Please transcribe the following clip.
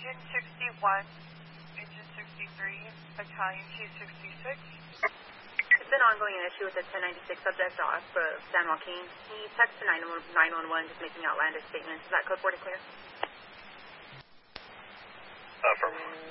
Engine 61, Engine 63, Battalion 266. It's an ongoing issue with the 1096 subject off of San Joaquin. He texted 911 just making outlandish statements. Is that code 40 clear? Affirmative.